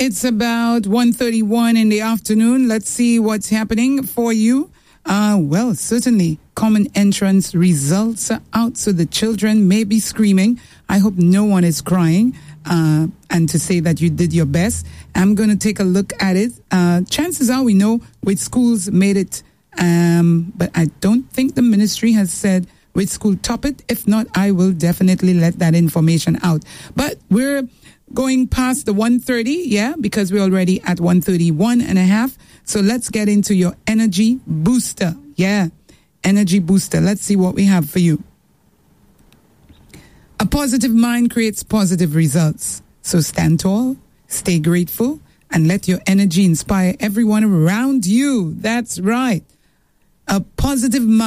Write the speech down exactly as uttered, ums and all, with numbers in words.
It's about one thirty-one in the afternoon. Let's see what's happening for you. Uh, well, certainly common entrance results are out, so the children may be screaming. I hope no one is crying. Uh, and to say that you did your best. I'm going to take a look at it. Uh, chances are we know which schools made it, um, but I don't think the ministry has said which school top it. If not, I will definitely let that information out. But we're going past the one thirty, yeah, because we're already at one thirty-one and a half. So let's get into your energy booster. Yeah, energy booster. Let's see what we have for you. A positive mind creates positive results. So stand tall, stay grateful, and let your energy inspire everyone around you. That's right. A positive mind.